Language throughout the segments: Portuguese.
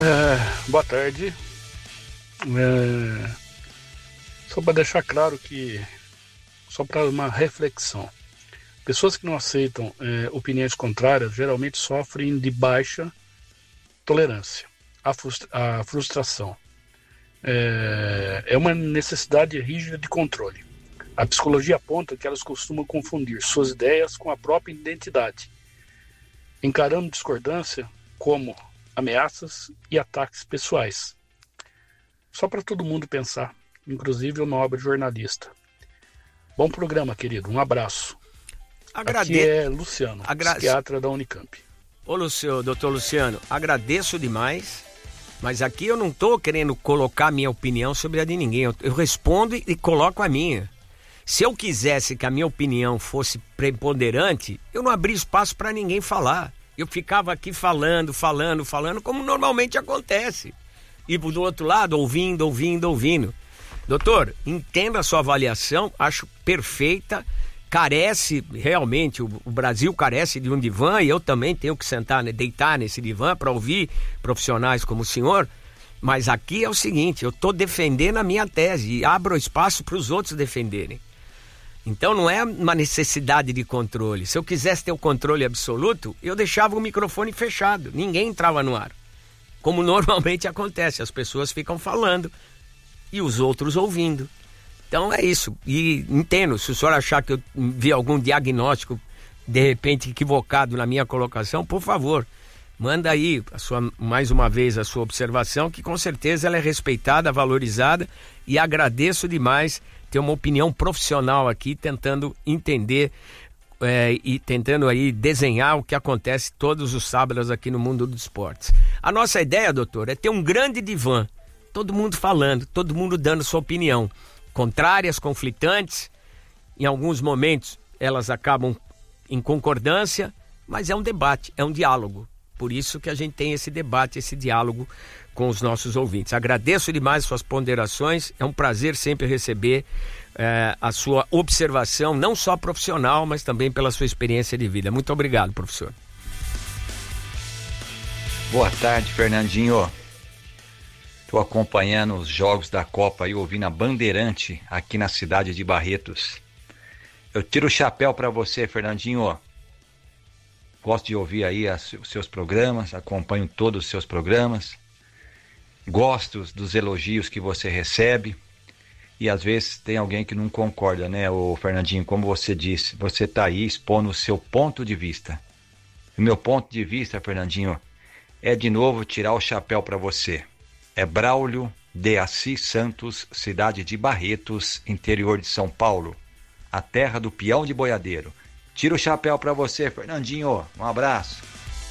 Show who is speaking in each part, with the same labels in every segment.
Speaker 1: Boa tarde. Só para deixar claro que, só para uma reflexão, pessoas que não aceitam opiniões contrárias geralmente sofrem de baixa tolerância à frustração. É uma necessidade rígida de controle. A psicologia aponta que elas costumam confundir suas ideias com a própria identidade, encarando discordância como ameaças e ataques pessoais. Só para todo mundo pensar, inclusive o nobre jornalista. Bom programa, querido. Um abraço. Aqui é Luciano, psiquiatra da Unicamp.
Speaker 2: Ô, doutor Luciano, agradeço demais, mas aqui eu não estou querendo colocar minha opinião sobre a de ninguém. Eu respondo e coloco a minha. Se eu quisesse que a minha opinião fosse preponderante, eu não abria espaço para ninguém falar. Eu ficava aqui falando, como normalmente acontece. E do outro lado, ouvindo. Doutor, entendo a sua avaliação, acho perfeita, carece realmente, o Brasil carece de um divã, e eu também tenho que deitar nesse divã para ouvir profissionais como o senhor, mas aqui é o seguinte, eu estou defendendo a minha tese e abro espaço para os outros defenderem. Então não é uma necessidade de controle. Se eu quisesse ter o controle absoluto, eu deixava o microfone fechado, ninguém entrava no ar. Como normalmente acontece, as pessoas ficam falando e os outros ouvindo. Então é isso. E entendo, se o senhor achar que eu vi algum diagnóstico de repente equivocado na minha colocação, por favor, manda aí mais uma vez a sua observação, que com certeza ela é respeitada, valorizada, e agradeço demais ter uma opinião profissional aqui, tentando entender e tentando aí desenhar o que acontece todos os sábados aqui no mundo dos esportes. A nossa ideia, doutor, é ter um grande divã, todo mundo falando, todo mundo dando sua opinião, contrárias, conflitantes, em alguns momentos elas acabam em concordância, mas é um debate, é um diálogo. Por isso que a gente tem esse debate, esse diálogo com os nossos ouvintes. Agradeço demais suas ponderações, é um prazer sempre receber a sua observação, não só profissional, mas também pela sua experiência de vida. Muito obrigado, professor.
Speaker 3: Boa tarde, Fernandinho. Estou acompanhando os jogos da Copa e ouvindo a Bandeirante aqui na cidade de Barretos. Eu tiro o chapéu para você, Fernandinho. Gosto de ouvir aí os seus programas, acompanho todos os seus programas. Gosto dos elogios que você recebe. E às vezes tem alguém que não concorda, né, ô Fernandinho? Como você disse, você está aí expondo o seu ponto de vista. O meu ponto de vista, Fernandinho, é de novo tirar o chapéu para você. É Braulio de Assis Santos, cidade de Barretos, interior de São Paulo, a terra do peão de boiadeiro. Tira o chapéu para você, Fernandinho. Um abraço.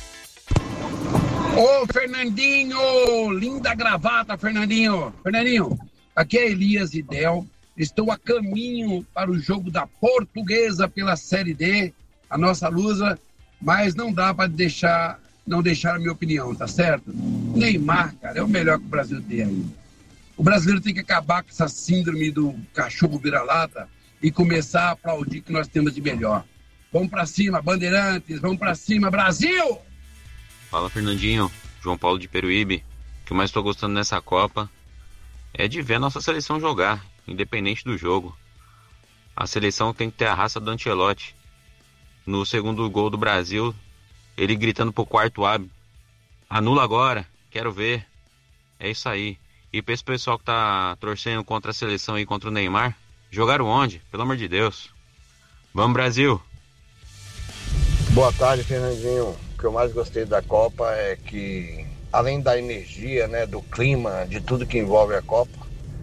Speaker 4: Ô, Fernandinho! Linda gravata, Fernandinho. Fernandinho, aqui é Elias Idel. Estou a caminho para o jogo da Portuguesa pela Série D, a nossa lusa, mas não dá para não deixar a minha opinião, tá certo? Neymar, cara, é o melhor que o Brasil tem aí. O brasileiro tem que acabar com essa síndrome do cachorro vira-lata e começar a aplaudir o que nós temos de melhor. Vamos pra cima, Bandeirantes, vamos pra cima, Brasil!
Speaker 5: Fala, Fernandinho, João Paulo de Peruíbe. O que eu mais estou gostando nessa Copa é de ver a nossa seleção jogar, independente do jogo. A seleção tem que ter a raça do Ancelotti. No segundo gol do Brasil, ele gritando pro quarto árbitro: anula agora, quero ver. É isso aí. E pra esse pessoal que tá torcendo contra a seleção e contra o Neymar, jogaram onde? Pelo amor de Deus. Vamos, Brasil!
Speaker 6: Boa tarde, Fernandinho. O que eu mais gostei da Copa é que, além da energia, né, do clima, de tudo que envolve a Copa,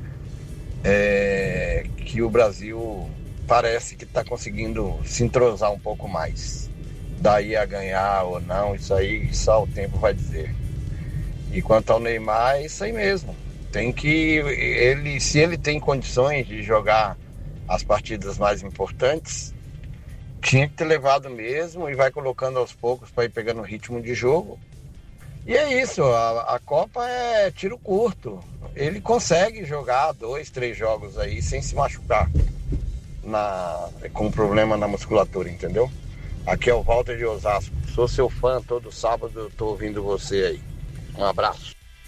Speaker 6: é que o Brasil parece que está conseguindo se entrosar um pouco mais. Daí a ganhar ou não, isso aí só o tempo vai dizer. E quanto ao Neymar, é isso aí mesmo. Se ele tem condições de jogar as partidas mais importantes, tinha que ter levado mesmo e vai colocando aos poucos para ir pegando o ritmo de jogo. E é isso, a Copa é tiro curto. Ele consegue jogar 2, 3 jogos aí sem se machucar com problema na musculatura, entendeu? Aqui é o Walter de Osasco. Sou seu fã, todo sábado eu tô ouvindo você aí. Um abraço.